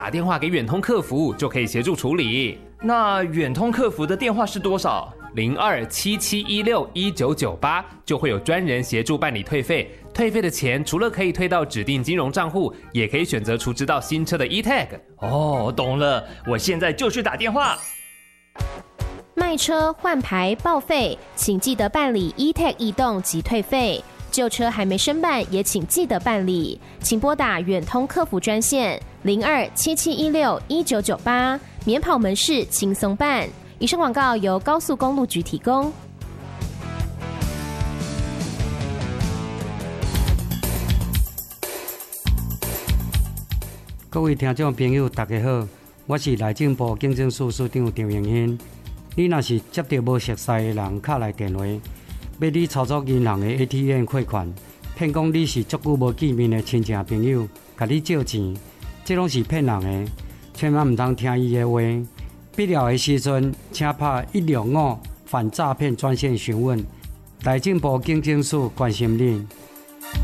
打电话给远通客服就可以协助处理。 那远通客服的电话是多少 ？0277161998就会有专人协助办理退费。退费的钱除了可以退到指定金融账户，也可以选择储值到新车的 eTag。 哦，懂了，我现在就去打电话。 卖车、换牌、报废，请记得办理 eTag 移动及退费。旧车还没申办，也请记得办理。请拨打远通客服专线0277161998，免跑门市轻松办。以上广告由高速公路局提供。 各位听众朋友，大家好，我是内政部警政署署长张永兴。你若是接到无熟悉的人敲来电话，要你操作银行的 ATM 汇款，骗讲你是足久无见面的亲戚朋友，甲你借钱，这拢是骗人的，千万唔通听伊的话。必要的时阵，请打165反诈骗专线询问。内政部警政署关心你。